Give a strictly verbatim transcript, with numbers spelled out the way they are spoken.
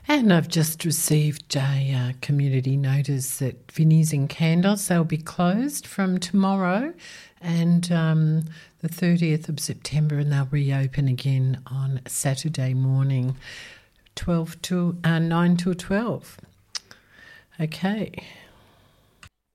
And I've just received a uh, community notice that Vinnie's and Candos, they'll be closed from tomorrow and um, the thirtieth of September, and they'll reopen again on Saturday morning, twelve to uh, nine till twelve. Okay.